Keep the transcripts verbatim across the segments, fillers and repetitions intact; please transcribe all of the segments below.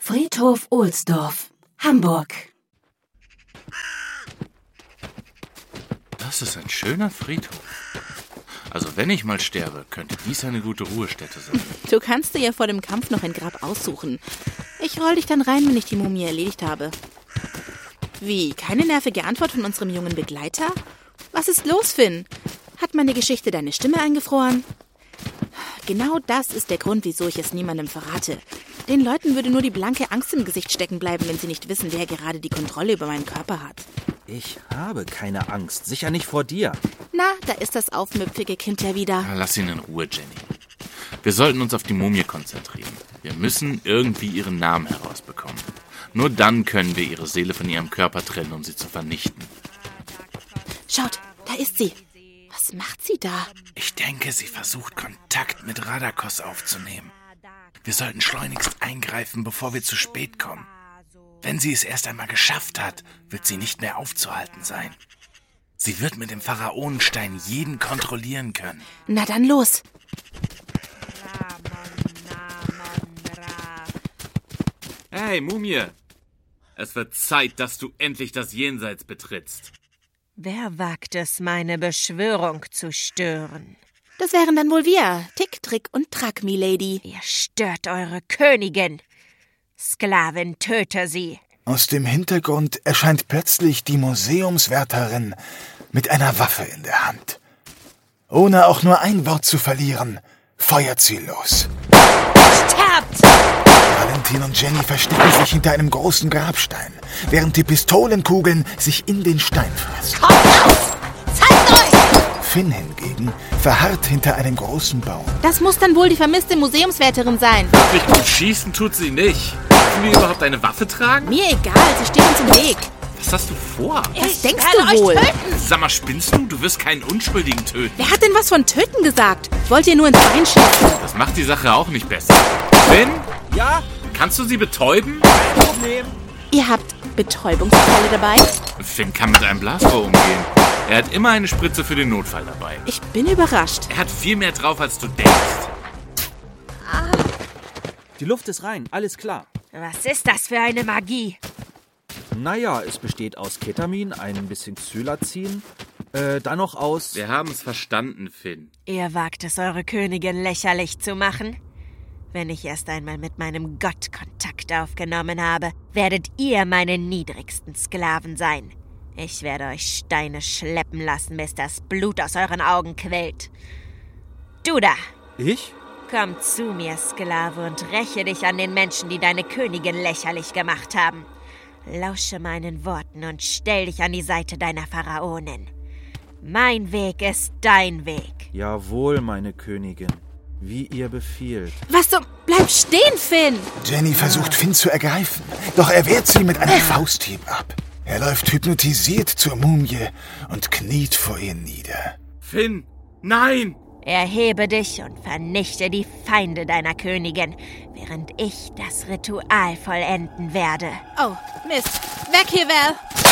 Friedhof Ohlsdorf, Hamburg. Das ist ein schöner Friedhof. Also wenn ich mal sterbe, könnte dies eine gute Ruhestätte sein. Du kannst dir ja vor dem Kampf noch ein Grab aussuchen. Ich roll dich dann rein, wenn ich die Mumie erledigt habe. Wie, keine nervige Antwort von unserem jungen Begleiter? Was ist los, Finn? Hat meine Geschichte deine Stimme eingefroren? Genau das ist der Grund, wieso ich es niemandem verrate. Den Leuten würde nur die blanke Angst im Gesicht stecken bleiben, wenn sie nicht wissen, wer gerade die Kontrolle über meinen Körper hat. Ich habe keine Angst, sicher nicht vor dir. Na, da ist das aufmüpfige Kind ja wieder. Na, lass ihn in Ruhe, Jenny. Wir sollten uns auf die Mumie konzentrieren. Wir müssen irgendwie ihren Namen herausbekommen. Nur dann können wir ihre Seele von ihrem Körper trennen, um sie zu vernichten. Schaut, da ist sie. Was macht sie da? Ich denke, sie versucht, Kontakt mit Radakos aufzunehmen. Wir sollten schleunigst eingreifen, bevor wir zu spät kommen. Wenn sie es erst einmal geschafft hat, wird sie nicht mehr aufzuhalten sein. Sie wird mit dem Pharaonenstein jeden kontrollieren können. Na dann los. Hey, Mumie! Es wird Zeit, dass du endlich das Jenseits betrittst. Wer wagt es, meine Beschwörung zu stören? Das wären dann wohl wir. Tick, Trick und Track, Milady. Ihr stört eure Königin. Sklavin, töte sie. Aus dem Hintergrund erscheint plötzlich die Museumswärterin mit einer Waffe in der Hand. Ohne auch nur ein Wort zu verlieren, feuert sie los. Sterbt! Valentin und Jenny verstecken sich hinter einem großen Grabstein, während die Pistolenkugeln sich in den Stein fressen. Kommt raus! Zeigt euch! Finn hingegen verharrt hinter einem großen Baum. Das muss dann wohl die vermisste Museumswärterin sein. Wirklich gut schießen tut sie nicht. Dürfen wir überhaupt eine Waffe tragen? Mir egal, sie steht uns im Weg. Was hast du vor? Was Ich denkst werde du wohl? euch töten. Sag mal, spinnst du? Du wirst keinen Unschuldigen töten. Wer hat denn was von töten gesagt? Wollt ihr nur ins Bein schießen? Das macht die Sache auch nicht besser. Finn, Ja, kannst du sie betäuben? kein Problem. Ihr habt Betäubungspfeile dabei? Finn kann mit einem Blasrohr umgehen. Er hat immer eine Spritze für den Notfall dabei. Ich bin überrascht. Er hat viel mehr drauf, als du denkst. Die Luft ist rein, alles klar. Was ist das für eine Magie? Naja, es besteht aus Ketamin, ein bisschen Xylazin, äh, dann noch aus... Wir haben es verstanden, Finn. Ihr wagt es, eure Königin lächerlich zu machen? Wenn ich erst einmal mit meinem Gott Kontakt aufgenommen habe, werdet ihr meine niedrigsten Sklaven sein. Ich werde euch Steine schleppen lassen, bis das Blut aus euren Augen quillt. Du da, Ich? komm zu mir, Sklave, und räche dich an den Menschen, die deine Königin lächerlich gemacht haben. Lausche meinen Worten und stell dich an die Seite deiner Pharaonin. Mein Weg ist dein Weg. Jawohl, meine Königin. Wie ihr befiehlt. Was zum... Bleib stehen, Finn! Jenny versucht Finn zu ergreifen, doch er wehrt sie mit einem Fausthieb ab. Er läuft hypnotisiert zur Mumie und kniet vor ihr nieder. Finn, nein! Erhebe dich und vernichte die Feinde deiner Königin, während ich das Ritual vollenden werde. Oh, Mist. Weg hier, Val!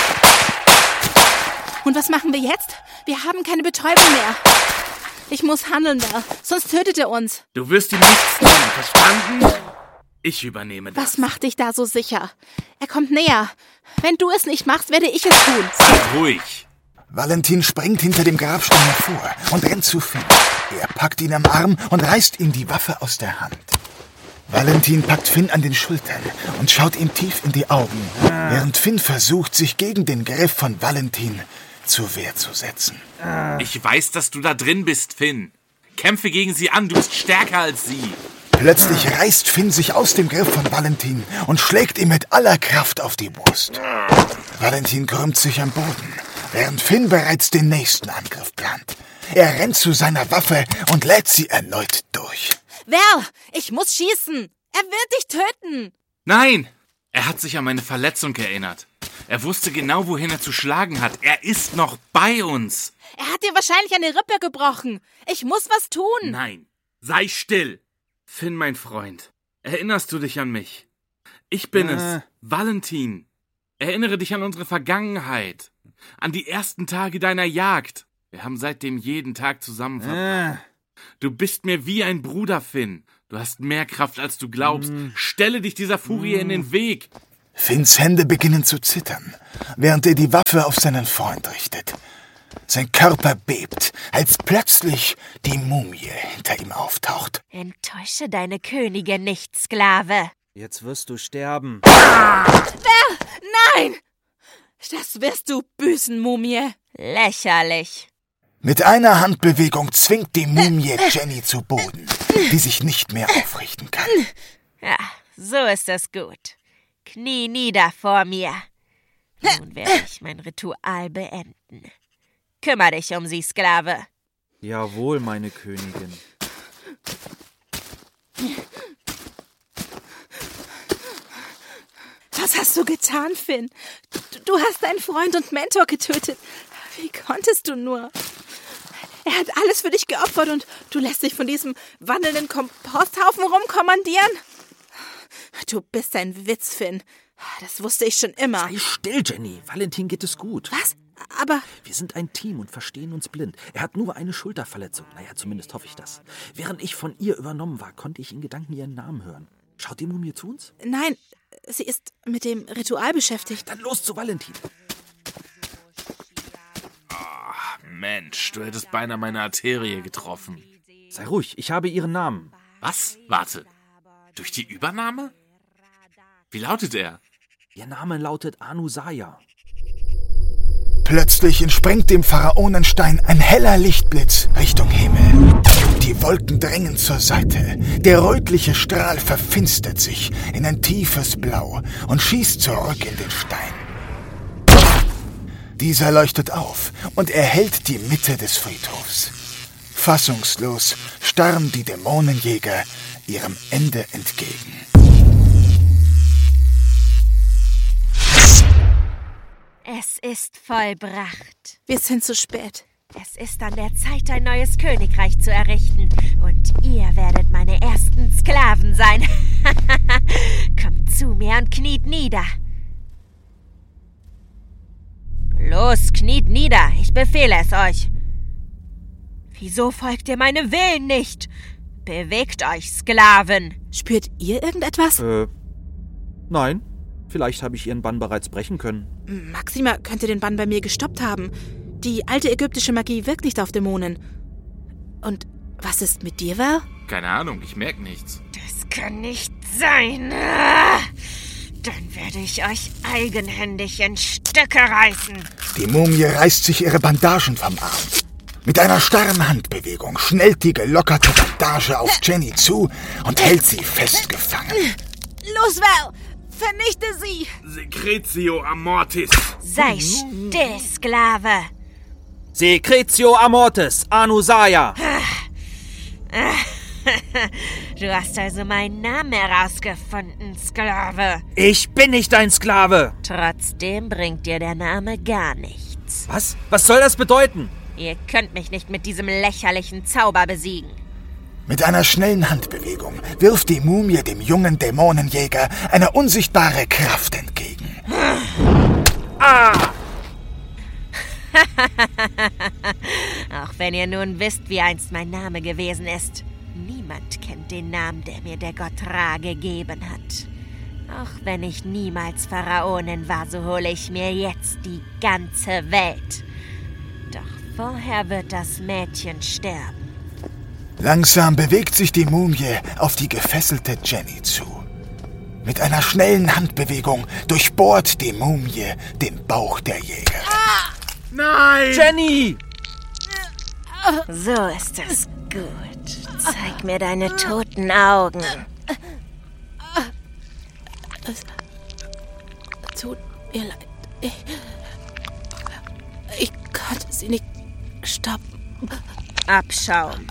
Und was machen wir jetzt? Wir haben keine Betäubung mehr. Ich muss handeln, Val, sonst tötet er uns. Du wirst ihm nichts tun, verstanden? Ich übernehme das. Was macht dich da so sicher? Er kommt näher. Wenn du es nicht machst, werde ich es tun. Sei ruhig. Valentin springt hinter dem Grabstein hervor und rennt zu Finn. Er packt ihn am Arm und reißt ihm die Waffe aus der Hand. Valentin packt Finn an den Schultern und schaut ihm tief in die Augen, während Finn versucht, sich gegen den Griff von Valentin zur Wehr zu setzen. Ich weiß, dass du da drin bist, Finn. Kämpfe gegen sie an, du bist stärker als sie. Plötzlich reißt Finn sich aus dem Griff von Valentin und schlägt ihm mit aller Kraft auf die Brust. Valentin krümmt sich am Boden, während Finn bereits den nächsten Angriff plant. Er rennt zu seiner Waffe und lädt sie erneut durch. Val, ich muss schießen. Er wird dich töten. Nein! Er hat sich an meine Verletzung erinnert. Er wusste genau, wohin er zu schlagen hat. Er ist noch bei uns. Er hat dir wahrscheinlich eine Rippe gebrochen. Ich muss was tun. Nein, sei still. Finn, mein Freund, erinnerst du dich an mich? Ich bin Äh. es, Valentin. Erinnere dich an unsere Vergangenheit. An die ersten Tage deiner Jagd. Wir haben seitdem jeden Tag zusammen verbracht. Äh, Du bist mir wie ein Bruder, Finn. Du hast mehr Kraft, als du glaubst. Mm. Stelle dich dieser Furie mm. in den Weg. Finns Hände beginnen zu zittern, während er die Waffe auf seinen Freund richtet. Sein Körper bebt, als plötzlich die Mumie hinter ihm auftaucht. Enttäusche deine Königin nicht, Sklave. Jetzt wirst du sterben. Ah! Nein! Das wirst du büßen, Mumie. Lächerlich. Mit einer Handbewegung zwingt die Mumie Jenny zu Boden, die sich nicht mehr aufrichten kann. Ja, so ist es gut. Knie nieder vor mir. Nun werde ich mein Ritual beenden. Kümmer dich um sie, Sklave. Jawohl, meine Königin. Was hast du getan, Finn? Du hast deinen Freund und Mentor getötet. Wie konntest du nur? Er hat alles für dich geopfert und du lässt dich von diesem wandelnden Komposthaufen rumkommandieren? Du bist ein Witz, Finn. Das wusste ich schon immer. Sei still, Jenny. Valentin geht es gut. Was? Aber... Wir sind ein Team und verstehen uns blind. Er hat nur eine Schulterverletzung. Naja, zumindest hoffe ich das. Während ich von ihr übernommen war, konnte ich in Gedanken ihren Namen hören. Schaut die Mumie zu uns? Nein, sie ist mit dem Ritual beschäftigt. Dann los zu Valentin. Oh, Mensch, du hättest beinahe meine Arterie getroffen. Sei ruhig, ich habe ihren Namen. Was? Warte. Durch die Übernahme? Wie lautet er? Ihr Name lautet Anusaya. Plötzlich entspringt dem Pharaonenstein ein heller Lichtblitz Richtung Himmel. Die Wolken drängen zur Seite. Der rötliche Strahl verfinstert sich in ein tiefes Blau und schießt zurück in den Stein. Dieser leuchtet auf und erhellt die Mitte des Friedhofs. Fassungslos starren die Dämonenjäger ihrem Ende entgegen. Es ist vollbracht. Wir sind zu spät. Es ist an der Zeit, ein neues Königreich zu errichten. Und ihr werdet meine ersten Sklaven sein. Kommt zu mir und kniet nieder. Los, kniet nieder. Ich befehle es euch. Wieso folgt ihr meinem Willen nicht? Bewegt euch, Sklaven. Spürt ihr irgendetwas? Äh, nein. Vielleicht habe ich ihren Bann bereits brechen können. Maxima könnte den Bann bei mir gestoppt haben. Die alte ägyptische Magie wirkt nicht auf Dämonen. Und was ist mit dir, Val? Keine Ahnung, ich merke nichts. Das kann nicht sein. Dann werde ich euch eigenhändig in Stücke reißen. Die Mumie reißt sich ihre Bandagen vom Arm. Mit einer starren Handbewegung schnellt die gelockerte Bandage auf Jenny zu und hält sie festgefangen. Los, Val! Vernichte sie! Secretio Amortis! Sei still, Sklave! Secretio Amortis, Anusaya! Du hast also meinen Namen herausgefunden, Sklave. Ich bin nicht dein Sklave! Trotzdem bringt dir der Name gar nichts. Was? Was soll das bedeuten? Ihr könnt mich nicht mit diesem lächerlichen Zauber besiegen. Mit einer schnellen Handbewegung wirft die Mumie dem jungen Dämonenjäger eine unsichtbare Kraft entgegen. Ah! Auch wenn ihr nun wisst, wie einst mein Name gewesen ist. Niemand kennt den Namen, der mir der Gott Ra gegeben hat. Auch wenn ich niemals Pharaonin war, so hole ich mir jetzt die ganze Welt. Doch vorher wird das Mädchen sterben. Langsam bewegt sich die Mumie auf die gefesselte Jenny zu. Mit einer schnellen Handbewegung durchbohrt die Mumie den Bauch der Jäger. Ah, nein! Jenny! So ist es gut. Zeig mir deine toten Augen. Es tut mir leid. Ich, ich konnte sie nicht stoppen. Abschaum.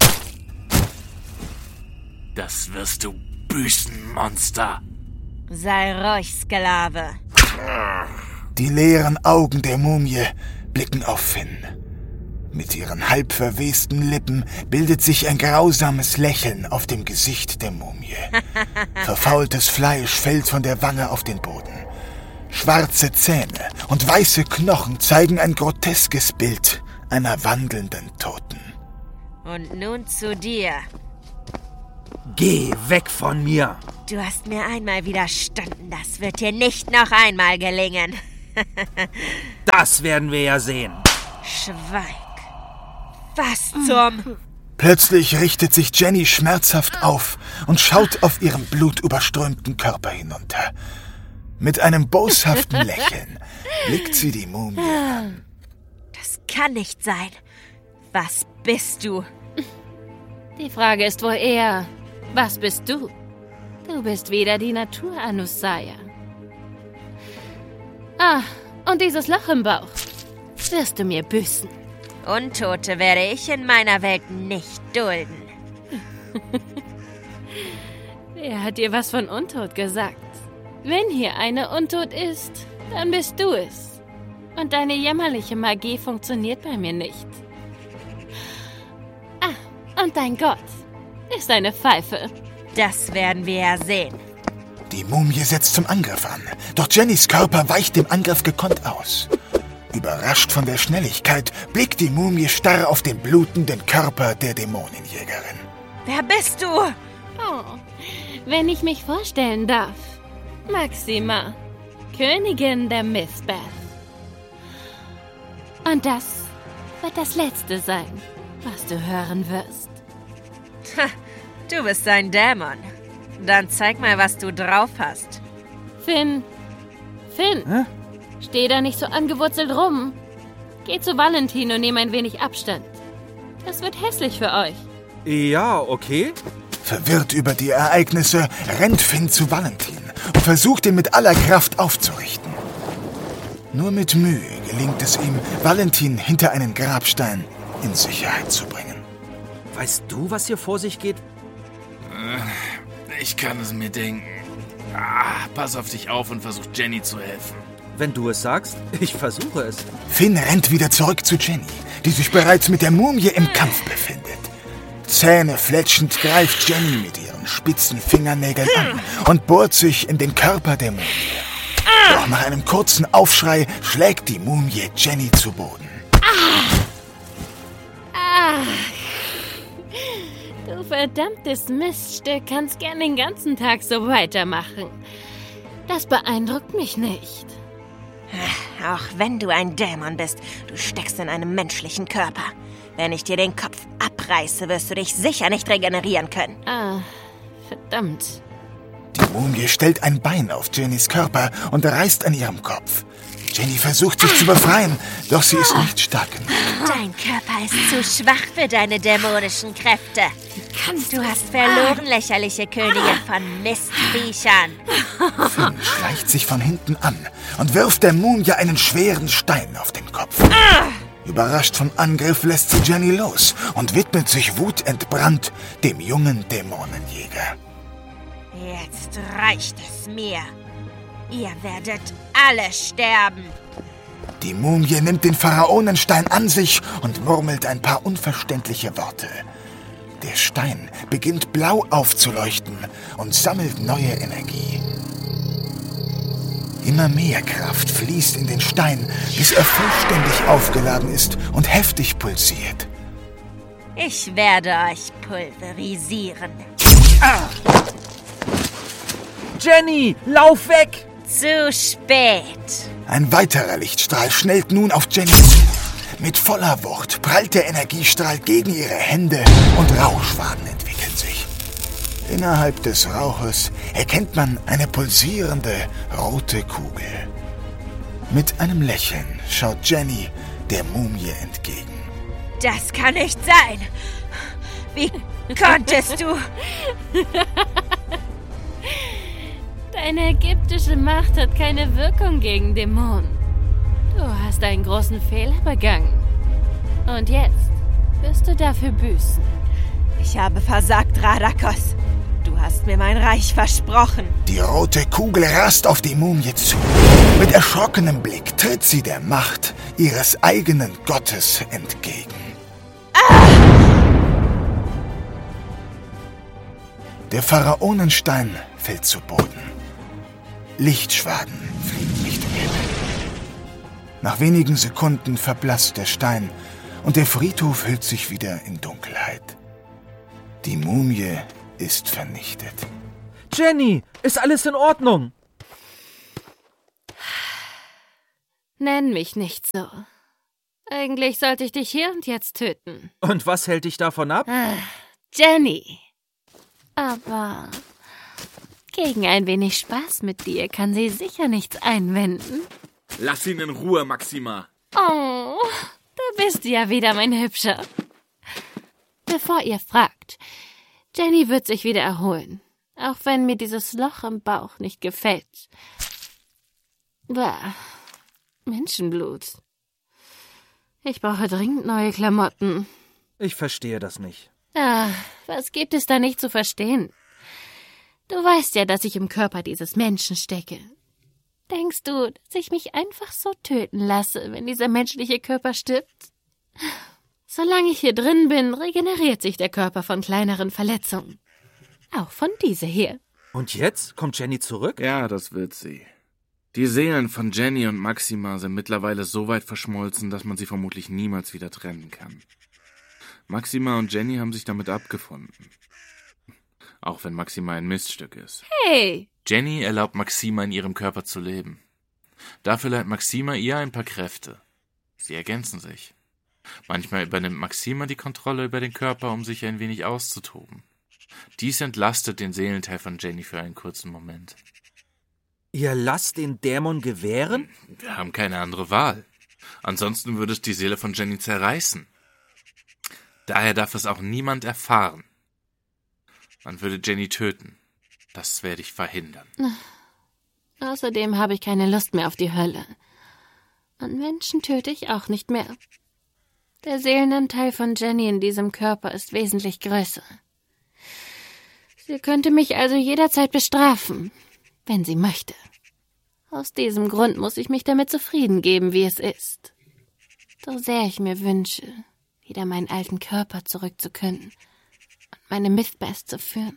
Das wirst du büßen, Monster. Sei ruhig, Sklave. Die leeren Augen der Mumie blicken auf Finn. Mit ihren halb verwesten Lippen bildet sich ein grausames Lächeln auf dem Gesicht der Mumie. Verfaultes Fleisch fällt von der Wange auf den Boden. Schwarze Zähne und weiße Knochen zeigen ein groteskes Bild einer wandelnden Toten. Und nun zu dir. Geh weg von mir! Du hast mir einmal widerstanden. Das wird dir nicht noch einmal gelingen. Das werden wir ja sehen. Schweig. Was zum... Plötzlich richtet sich Jenny schmerzhaft auf und schaut auf ihren blutüberströmten Körper hinunter. Mit einem boshaften Lächeln blickt sie die Mumie an. Das kann nicht sein. Was bist du? Die Frage ist wohl eher, was bist du? Du bist wieder die Natur, Anusaya. Ah, und dieses Loch im Bauch wirst du mir büßen. Untote werde ich in meiner Welt nicht dulden. Wer hat dir was von Untot gesagt? Wenn hier eine Untot ist, dann bist du es. Und deine jämmerliche Magie funktioniert bei mir nicht. Ah, und dein Gott ist eine Pfeife. Das werden wir ja sehen. Die Mumie setzt zum Angriff an, doch Jennys Körper weicht dem Angriff gekonnt aus. Überrascht von der Schnelligkeit blickt die Mumie starr auf den blutenden Körper der Dämonenjägerin. Wer bist du? Oh, wenn ich mich vorstellen darf. Maxima, Königin der Mistbath. Und das wird das Letzte sein, was du hören wirst. Ha, du bist ein Dämon. Dann zeig mal, was du drauf hast. Finn, Finn, Hä? steh da nicht so angewurzelt rum. Geh zu Valentin und nehm ein wenig Abstand. Das wird hässlich für euch. Ja, okay. Verwirrt über die Ereignisse rennt Finn zu Valentin und versucht ihn mit aller Kraft aufzurichten. Nur mit Mühe gelingt es ihm, Valentin hinter einen Grabstein in Sicherheit zu bringen. Weißt du, was hier vor sich geht? Ich kann es mir denken. Ah, pass auf dich auf und versuch Jenny zu helfen. Wenn du es sagst, ich versuche es. Finn rennt wieder zurück zu Jenny, die sich bereits mit der Mumie im Kampf befindet. Zähnefletschend greift Jenny mit ihren spitzen Fingernägeln an und bohrt sich in den Körper der Mumie. Doch nach einem kurzen Aufschrei schlägt die Mumie Jenny zu Boden. Ah, du verdammtes Miststück kannst gern den ganzen Tag so weitermachen. Das beeindruckt mich nicht. Auch wenn du ein Dämon bist, du steckst in einem menschlichen Körper. Wenn ich dir den Kopf abreiße, wirst du dich sicher nicht regenerieren können. Ah, verdammt. Die Mumie stellt ein Bein auf Jennys Körper und reißt an ihrem Kopf. Jenny versucht sich zu befreien, doch sie ist nicht stark genug. Dein Körper ist zu schwach für deine dämonischen Kräfte. Du hast verloren, lächerliche Königin von Mistviechern. Finn schleicht sich von hinten an und wirft der Mumie einen schweren Stein auf den Kopf. Überrascht vom Angriff lässt sie Jenny los und widmet sich wutentbrannt dem jungen Dämonenjäger. Jetzt reicht es mir. Ihr werdet alle sterben. Die Mumie nimmt den Pharaonenstein an sich und murmelt ein paar unverständliche Worte. Der Stein beginnt blau aufzuleuchten und sammelt neue Energie. Immer mehr Kraft fließt in den Stein, bis er vollständig aufgeladen ist und heftig pulsiert. Ich werde euch pulverisieren. Ah! Jenny, lauf weg! Zu spät. Ein weiterer Lichtstrahl schnellt nun auf Jenny zu. Mit voller Wucht prallt der Energiestrahl gegen ihre Hände und Rauchschwaden entwickeln sich. Innerhalb des Rauches erkennt man eine pulsierende rote Kugel. Mit einem Lächeln schaut Jenny der Mumie entgegen. Das kann nicht sein. Wie konntest du? Deine ägyptische Macht hat keine Wirkung gegen Dämonen. Du hast einen großen Fehler begangen. Und jetzt wirst du dafür büßen. Ich habe versagt, Radakos. Du hast mir mein Reich versprochen. Die rote Kugel rast auf die Mumie zu. Mit erschrockenem Blick tritt sie der Macht ihres eigenen Gottes entgegen. Ah! Der Pharaonenstein fällt zu Boden. Lichtschwaden fliegen Richtung Himmel. Nach wenigen Sekunden verblasst der Stein und der Friedhof hüllt sich wieder in Dunkelheit. Die Mumie ist vernichtet. Jenny, ist alles in Ordnung? Nenn mich nicht so. Eigentlich sollte ich dich hier und jetzt töten. Und was hält dich davon ab? Ah, Jenny. Aber gegen ein wenig Spaß mit dir kann sie sicher nichts einwenden. Lass ihn in Ruhe, Maxima. Oh, da bist du ja wieder, mein Hübscher. Bevor ihr fragt, Jenny wird sich wieder erholen. Auch wenn mir dieses Loch im Bauch nicht gefällt. Bah, Menschenblut. Ich brauche dringend neue Klamotten. Ich verstehe das nicht. Ah, was gibt es da nicht zu verstehen? Du weißt ja, dass ich im Körper dieses Menschen stecke. Denkst du, dass ich mich einfach so töten lasse, wenn dieser menschliche Körper stirbt? Solange ich hier drin bin, regeneriert sich der Körper von kleineren Verletzungen. Auch von dieser hier. Und jetzt? Kommt Jenny zurück? Ja, das wird sie. Die Seelen von Jenny und Maxima sind mittlerweile so weit verschmolzen, dass man sie vermutlich niemals wieder trennen kann. Maxima und Jenny haben sich damit abgefunden. Auch wenn Maxima ein Miststück ist. Hey! Jenny erlaubt Maxima in ihrem Körper zu leben. Dafür leiht Maxima ihr ein paar Kräfte. Sie ergänzen sich. Manchmal übernimmt Maxima die Kontrolle über den Körper, um sich ein wenig auszutoben. Dies entlastet den Seelenteil von Jenny für einen kurzen Moment. Ihr lasst den Dämon gewähren? Wir haben keine andere Wahl. Ansonsten würde es die Seele von Jenny zerreißen. Daher darf es auch niemand erfahren. Man würde Jenny töten. Das werde ich verhindern. Außerdem habe ich keine Lust mehr auf die Hölle. Und Menschen töte ich auch nicht mehr. Der Seelenanteil von Jenny in diesem Körper ist wesentlich größer. Sie könnte mich also jederzeit bestrafen, wenn sie möchte. Aus diesem Grund muss ich mich damit zufrieden geben, wie es ist. So sehr ich mir wünsche, wieder meinen alten Körper zurückzukönnen und meine Mythbest zu führen.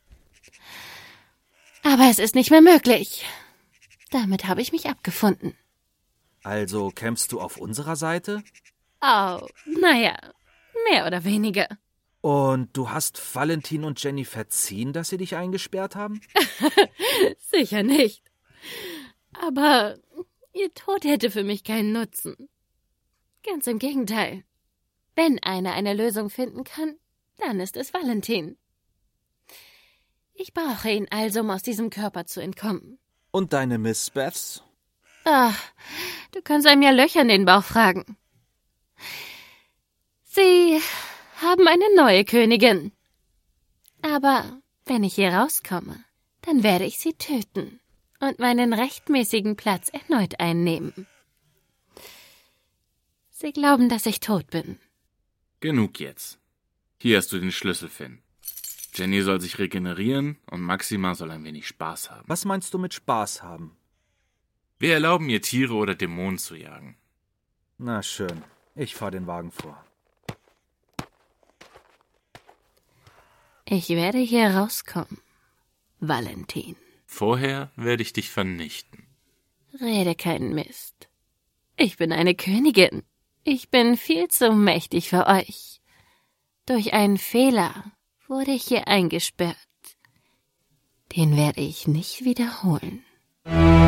Aber es ist nicht mehr möglich. Damit habe ich mich abgefunden. Also kämpfst du auf unserer Seite? Oh, naja, mehr oder weniger. Und du hast Valentin und Jenny verziehen, dass sie dich eingesperrt haben? Sicher nicht. Aber ihr Tod hätte für mich keinen Nutzen. Ganz im Gegenteil. Wenn einer eine Lösung finden kann, dann ist es Valentin. Ich brauche ihn also, um aus diesem Körper zu entkommen. Und deine Miss Beths? Ach, du kannst einem ja Löcher in den Bauch fragen. Sie haben eine neue Königin. Aber wenn ich hier rauskomme, dann werde ich sie töten und meinen rechtmäßigen Platz erneut einnehmen. Sie glauben, dass ich tot bin. Genug jetzt. Hier hast du den Schlüssel, Finn. Jenny soll sich regenerieren und Maxima soll ein wenig Spaß haben. Was meinst du mit Spaß haben? Wir erlauben ihr, Tiere oder Dämonen zu jagen. Na schön, ich fahr den Wagen vor. Ich werde hier rauskommen, Valentin. Vorher werde ich dich vernichten. Rede keinen Mist. Ich bin eine Königin. Ich bin viel zu mächtig für euch. Durch einen Fehler wurde ich hier eingesperrt. Den werde ich nicht wiederholen.